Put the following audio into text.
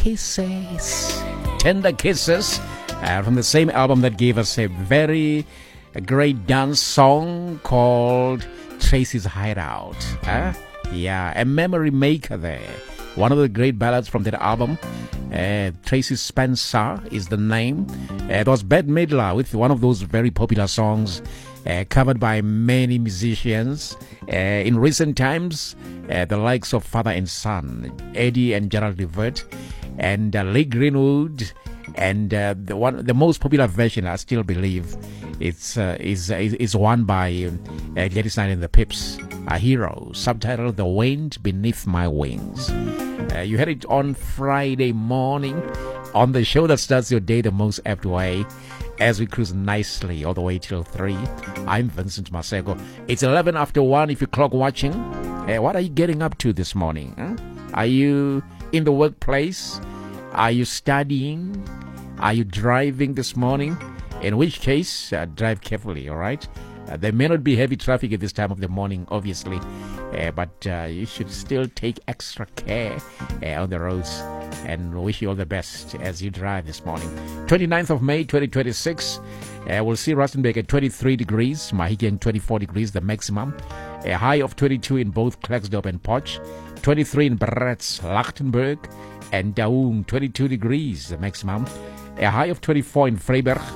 Kisses. Tender Kisses from the same album that gave us a great dance song called Tracy's Hideout. Yeah, a memory maker there. One of the great ballads from that album. Tracy Spencer is the name. It was Bette Midler with one of those very popular songs covered by many musicians. In recent times, the likes of Father and Son, Eddie and Gerald Levert, and Lee Greenwood, and the most popular version, I still believe, is one by Gladys Knight and the Pips, A Hero, subtitled The Wind Beneath My Wings. You heard it on Friday morning on the show that starts your day the most apt way, as we cruise nicely all the way till 3. I'm Vincent Masego. It's 11 after 1 if you're clock watching. What are you getting up to this morning? Are you in the workplace? Are you studying? Are you driving this morning? In which case, drive carefully, all right? There may not be heavy traffic at this time of the morning, obviously, but you should still take extra care on the roads, and wish you all the best as you drive this morning. 29th of May, 2026. We'll see Rustenburg at 23 degrees, Mahikeng 24 degrees, the maximum. A high of 22 in both Klerksdorp and Potch, 23 in Bratz, Lichtenburg, and Daung, 22 degrees, the maximum. A high of 24 in Freiberg,